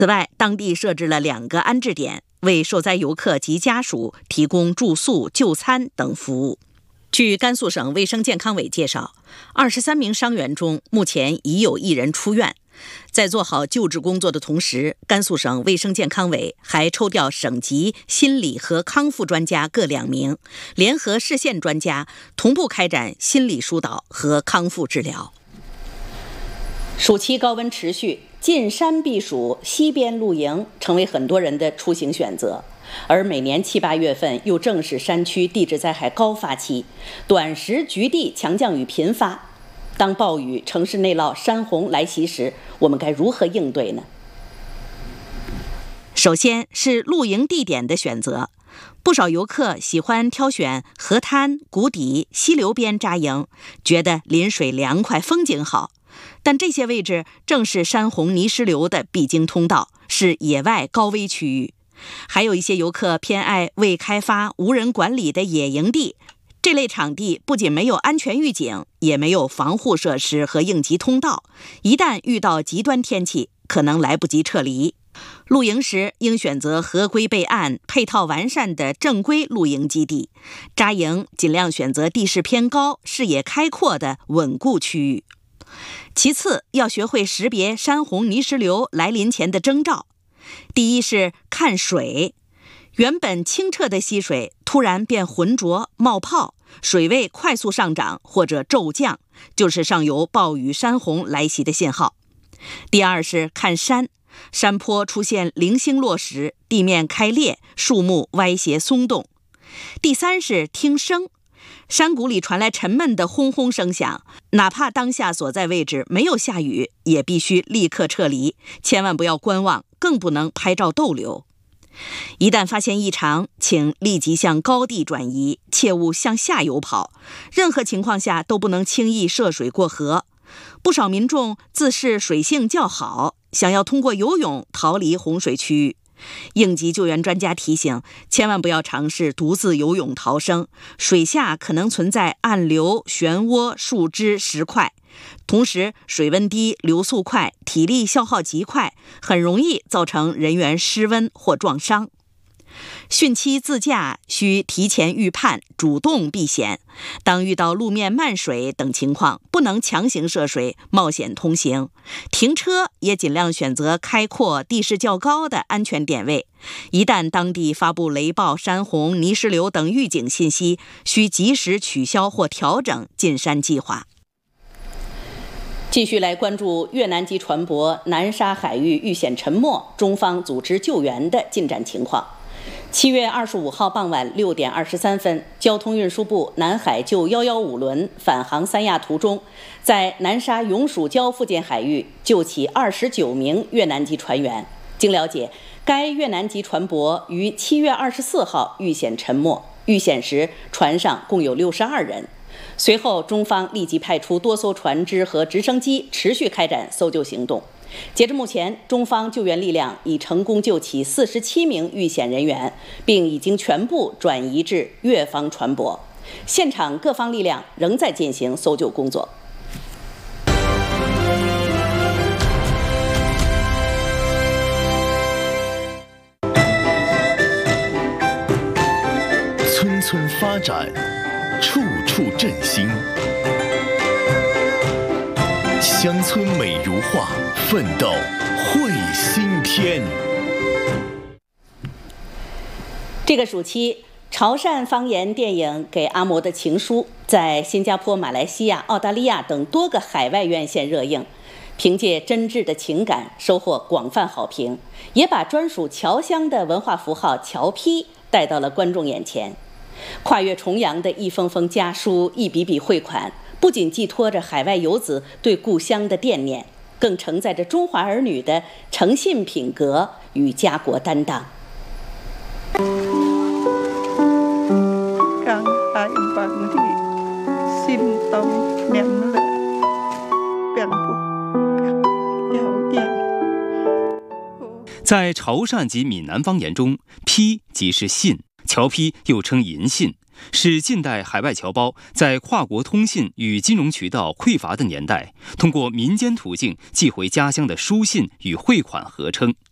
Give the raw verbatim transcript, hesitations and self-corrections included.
此外，当地设置了两个安置点，为受灾游客及家属提供住宿、就餐等服务。据甘肃省卫生健康委介绍，二十三名伤员中，目前已有一人出院。在做好救治工作的同时，甘肃省卫生健康委还抽调省级心理和康复专家各两名，联合市县专家，同步开展心理疏导和康复治疗。暑期高温持续，进山避暑、溪边露营成为很多人的出行选择。而每年七八月份又正是山区地质灾害高发期，短时局地强降雨频发。当暴雨、城市内涝、山洪来袭时，我们该如何应对呢？首先是露营地点的选择，不少游客喜欢挑选河滩、谷底、溪流边扎营，觉得临水凉快，风景好。但这些位置正是山洪泥石流的必经通道，是野外高危区域。还有一些游客偏爱未开发、无人管理的野营地，这类场地不仅没有安全预警，也没有防护设施和应急通道，一旦遇到极端天气，可能来不及撤离。露营时应选择合规备案、配套完善的正规露营基地，扎营尽量选择地势偏高、视野开阔的稳固区域。其次，要学会识别山洪泥石流来临前的征兆。第一是看水，原本清澈的溪水突然变浑浊冒泡，水位快速上涨或者骤降，就是上游暴雨山洪来袭的信号。第二是看山，山坡出现零星落石，地面开裂，树木歪斜松动。第三是听声，山谷里传来沉闷的轰轰声响，哪怕当下所在位置没有下雨，也必须立刻撤离，千万不要观望，更不能拍照逗留。一旦发现异常，请立即向高地转移，切勿向下游跑，任何情况下都不能轻易涉水过河。不少民众自视水性较好，想要通过游泳逃离洪水区域。应急救援专家提醒，千万不要尝试独自游泳逃生，水下可能存在暗流、漩涡、树枝、石块。同时，水温低、流速快、体力消耗极快，很容易造成人员失温或撞伤。汛期自驾需提前预判，主动避险。当遇到路面漫水等情况，不能强行涉水，冒险通行。停车也尽量选择开阔、地势较高的安全点位。一旦当地发布雷暴、山洪、泥石流等预警信息，需及时取消或调整进山计划。继续来关注越南籍船舶南沙海域遇险沉没，中方组织救援的进展情况。七月二十五号傍晚六点二十三分，交通运输部南海救一一五轮返航三亚途中，在南沙永暑礁附近海域救起二十九名越南籍船员。经了解，该越南籍船舶于七月二十四号遇险沉没，遇险时船上共有六十二人。随后，中方立即派出多艘船只和直升机持续开展搜救行动。截至目前，中方救援力量已成功救起四十七名遇险人员，并已经全部转移至越方船舶。现场各方力量仍在进行搜救工作。 村村发展，处处振兴。乡村美如画，奋斗绘新天。 这个暑期，潮汕方言电影《给阿嬷的情书》在新加坡、马来西亚、澳大利亚等多个海外院线热映，凭借真挚的情感收获广泛好评，也把专属侨乡的文化符号侨批带到了观众眼前。跨越重洋的一封封家书、一笔笔汇款，不仅寄托着海外游子对故乡的惦念，更承载着中华儿女的诚信品格与家国担当。 在潮汕及闽南方言中，批即是信，侨批又称银信，是近代海外侨胞在跨国通信与金融渠道匮乏的年代，通过民间途径寄回家乡的书信与汇款合称。